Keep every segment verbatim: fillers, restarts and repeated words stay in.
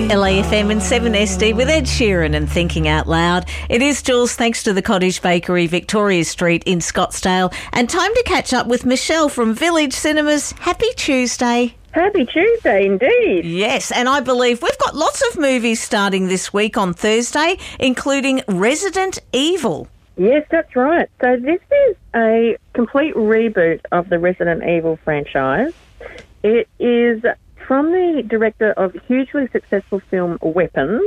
L A F M and seven S D with Ed Sheeran and Thinking Out Loud. It is Jules, thanks to the Cottage Bakery, Victoria Street in Scottsdale. And time to catch up with Michelle from Village Cinemas. Happy Tuesday. Happy Tuesday indeed. Yes, and I believe we've got lots of movies starting this week on Thursday, including Resident Evil. Yes, that's right. So this is a complete reboot of the Resident Evil franchise. It is from the director of hugely successful film Weapons,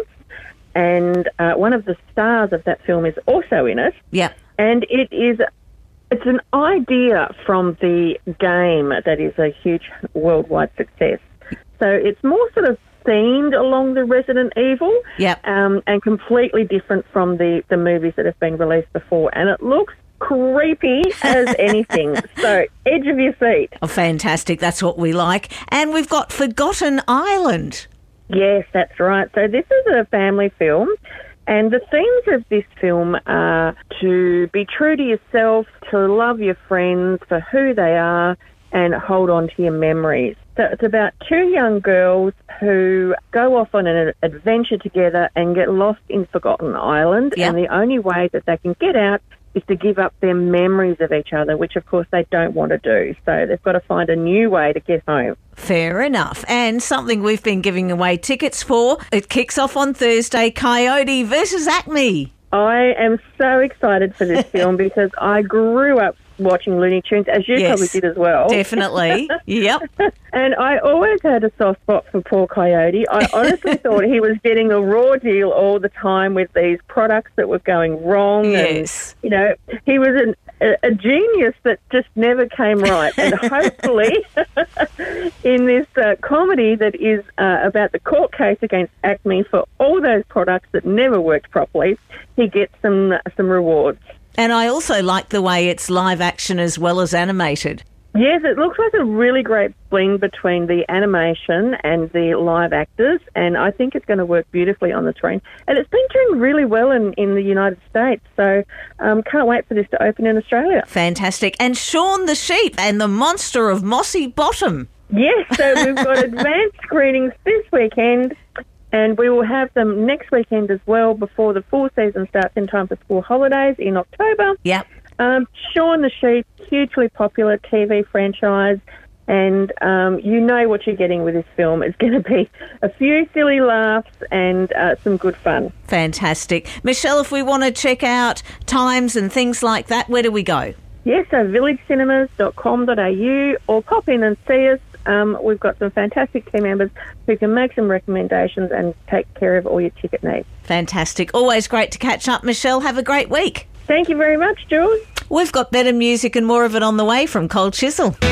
and uh, one of the stars of that film is also in it. Yeah. And it is, it's an idea from the game that is a huge worldwide success. So it's more sort of themed along the Resident Evil, yep. um, and completely different from the, the movies that have been released before. And it looks creepy as anything. So, edge of your seat. Oh, fantastic. That's what we like. And we've got Forgotten Island. Yes, that's right. So this is a family film, and the themes of this film are to be true to yourself, to love your friends for who they are, and hold on to your memories. So it's about two young girls who go off on an adventure together and get lost in Forgotten Island, yep. and the only way that they can get out is to give up their memories of each other, which, of course, they don't want to do. So they've got to find a new way to get home. Fair enough. And something we've been giving away tickets for. It kicks off on Thursday, Coyote versus Acme. I am so excited for this film because I grew up watching Looney Tunes, as you yes, probably did as well. Definitely. Yep. And I always had a soft spot for poor Coyote. I honestly thought he was getting a raw deal all the time with these products that were going wrong. Yes. And, you know, he was an, a, a genius that just never came right. And hopefully in this uh, comedy that is uh, about the court case against Acme for all those products that never worked properly, he gets some some rewards. And I also like the way it's live action as well as animated. Yes, it looks like a really great blend between the animation and the live actors, and I think it's going to work beautifully on the screen. And it's been doing really well in, in the United States, so um, can't wait for this to open in Australia. Fantastic. And Shaun the Sheep and the Monster of Mossy Bottom. Yes, so we've got advanced screenings this weekend, and we will have them next weekend as well before the full season starts in time for school holidays in October. Yep. Um, Shaun the Sheep, hugely popular T V franchise, and um, you know what you're getting with this film. It's going to be a few silly laughs and uh, some good fun. Fantastic. Michelle, if we want to check out times and things like that, where do we go? Yes, so village cinemas dot com dot a u, or pop in and see us. Um, we've got some fantastic team members who can make some recommendations and take care of all your ticket needs. Fantastic. Always great to catch up, Michelle. Have a great week. Thank you very much, Jules. We've got better music and more of it on the way from Cold Chisel. On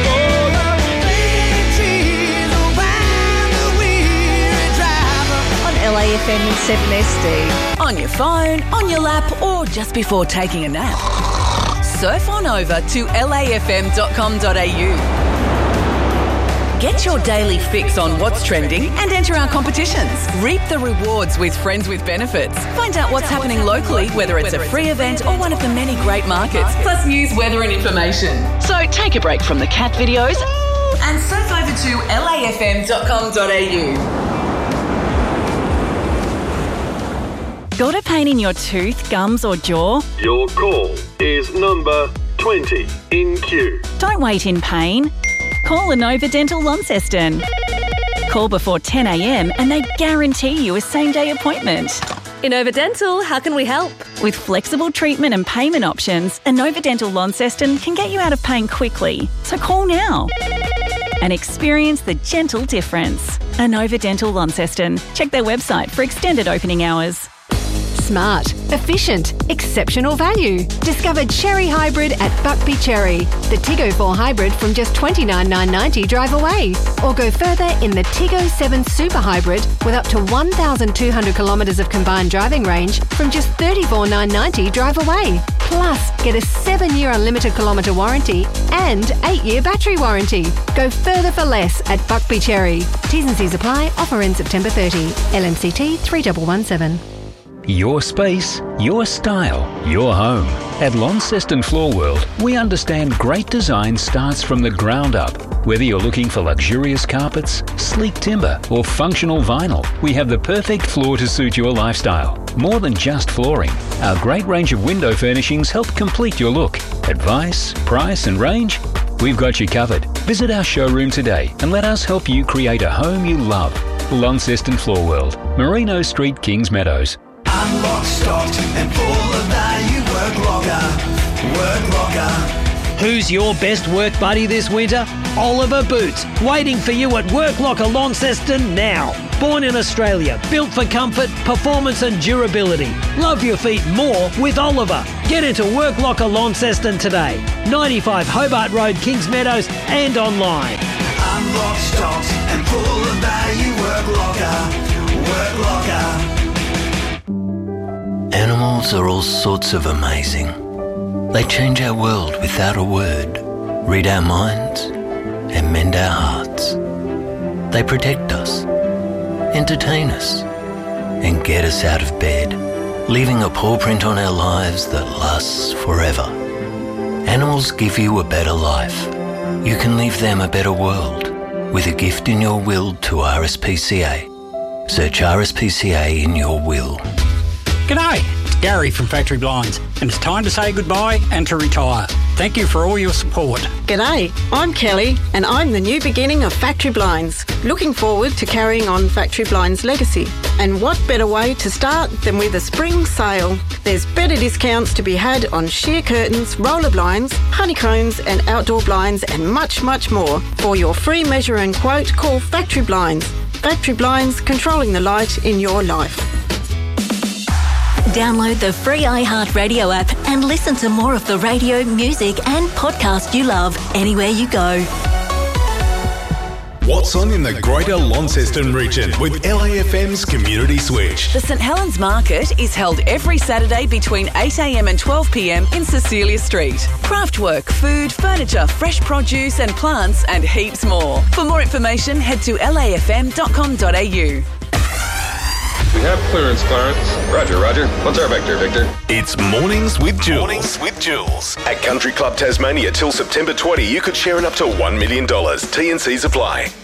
L A F M and seven S D. On your phone, on your lap, or just before taking a nap. Surf on over to L A F M dot com dot a u. Get your daily fix on what's trending and enter our competitions. Reap the rewards with Friends with Benefits. Find out what's happening locally, whether it's a free event or one of the many great markets, plus news, weather and information. So take a break from the cat videos and surf over to L A F M dot com dot a u. Got a pain in your tooth, gums or jaw? Your call is number twenty in queue. Don't wait in pain. Call Inova Dental Launceston. Call before ten a m and they guarantee you a same-day appointment. Inova Dental, how can we help? With flexible treatment and payment options, Inova Dental Launceston can get you out of pain quickly. So call now and experience the gentle difference. Inova Dental Launceston. Check their website for extended opening hours. Smart, efficient, exceptional value. Discover Cherry Hybrid at Buckby Cherry. The Tiggo four Hybrid from just twenty-nine thousand nine hundred ninety dollars drive away. Or go further in the Tiggo seven Super Hybrid with up to one thousand two hundred kilometres of combined driving range from just thirty-four thousand nine hundred ninety dollars drive away. Plus, get a seven-year unlimited kilometre warranty and eight-year battery warranty. Go further for less at Buckby Cherry. T's and C's apply. Offer ends September thirtieth. L M C T three one one seven. Your space, your style, your home. At Launceston Floor World, we understand great design starts from the ground up. Whether you're looking for luxurious carpets, sleek timber, or functional vinyl, we have the perfect floor to suit your lifestyle. More than just flooring, our great range of window furnishings help complete your look. Advice, price and range? We've got you covered. Visit our showroom today and let us help you create a home you love. Launceston Floor World, Merino Street, Kings Meadows. Unlock, stocked and full of value. Work Locker. Work Locker. Who's your best work buddy this winter? Oliver Boots, waiting for you at Work Locker Launceston now. Born in Australia, built for comfort, performance and durability. Love your feet more with Oliver. Get into Work Locker Launceston today. ninety-five Hobart Road, Kings Meadows and online. Unlock, stocked and full of value. Work Locker. Work Locker. Animals are all sorts of amazing. They change our world without a word, read our minds and mend our hearts. They protect us, entertain us and get us out of bed, leaving a paw print on our lives that lasts forever. Animals give you a better life. You can leave them a better world with a gift in your will to R S P C A. Search R S P C A in your will. G'day, it's Gary from Factory Blinds, and it's time to say goodbye and to retire. Thank you for all your support. G'day, I'm Kelly, and I'm the new beginning of Factory Blinds. Looking forward to carrying on Factory Blinds' legacy. And what better way to start than with a spring sale? There's better discounts to be had on sheer curtains, roller blinds, honeycombs and outdoor blinds and much, much more. For your free measure and quote, call Factory Blinds. Factory Blinds, controlling the light in your life. Download the free iHeartRadio app and listen to more of the radio, music and podcast you love anywhere you go. What's on in the Greater Launceston region with L A F M's Community Switch? The St Helens Market is held every Saturday between eight a m and twelve p m in Cecilia Street. Craftwork, food, furniture, fresh produce and plants and heaps more. For more information, head to L A F M dot com dot a u. We have clearance, Clarence. Roger, Roger. What's our vector, Victor? It's Mornings with Jules. Mornings with Jules. At Country Club Tasmania till September twentieth, you could share in up to one million dollars. T and Cs apply.